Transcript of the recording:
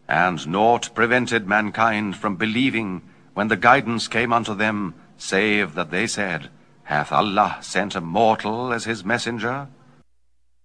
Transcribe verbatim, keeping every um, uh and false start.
And naught prevented mankind from believing when the guidance came unto them, save that they said, Hath Allah sent a mortal as his messenger?